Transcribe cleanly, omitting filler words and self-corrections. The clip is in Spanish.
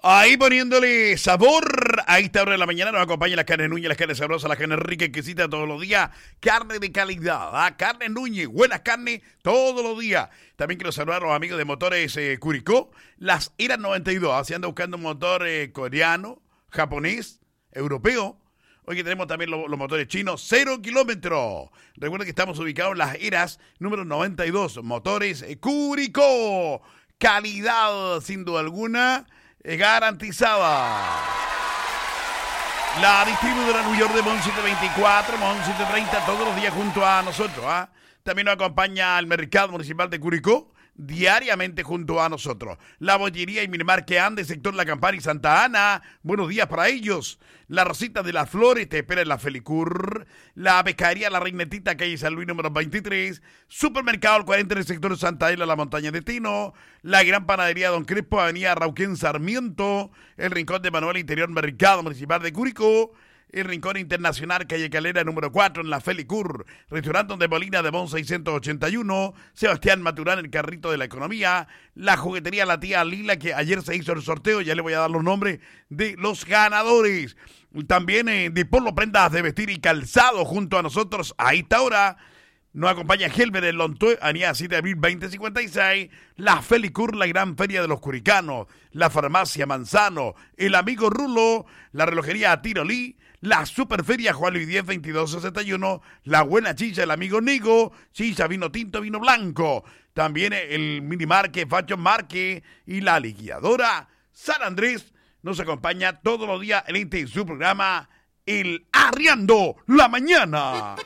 Ahí poniéndole sabor a esta hora de la mañana nos acompaña las carnes Núñez, las carnes sabrosas, las carnes ricas, exquisitas todos los días. Carne de calidad, carne Núñez, buenas carnes todos los días. También quiero saludar a los amigos de Motores Curicó. Las Eras 92, si anda buscando un motor coreano, japonés, europeo. Hoy que tenemos también los motores chinos, 0 kilómetros. Recuerden que estamos ubicados en las Eras número 92, Motores Curicó. Calidad, sin duda alguna, garantizada. La distribuidora New York de Mon 724, Mon 730, todos los días junto a nosotros. También nos acompaña el Mercado Municipal de Curicó, diariamente junto a nosotros. La Bollería y Minimar que anda, sector La Campana y Santa Ana, buenos días para ellos. La Rosita de las Flores te espera en la Felicur. La Pescadería La Reinetita, calle San Luis número 23. Supermercado El 40 en el sector de Santa Isla, La Montaña de Tino. La Gran Panadería Don Crespo, avenida Rauquén Sarmiento. El Rincón de Manuel Interior, Mercado Municipal de Curicó. El Rincón Internacional, calle Calera, número 4, en la Felicur. Restaurante de Molina de Bon 681. Sebastián Maturán, el carrito de la economía. La juguetería La Tía Lila, que ayer se hizo el sorteo. Ya le voy a dar los nombres de los ganadores. También de Polo Prendas de Vestir y Calzado junto a nosotros a esta hora. Nos acompaña Helber en Lontoy, avenida 7 de abril 2056, la Felicur, la gran feria de los curicanos, la farmacia Manzano, el amigo Rulo, la relojería Tirolí, la superferia Juan Luis 10 2261, la buena chicha del amigo Nigo, chicha, vino tinto, vino blanco, también el minimarque, Fashion Marque y la liquidadora San Andrés nos acompaña todos los días en su programa El Arriando la Mañana.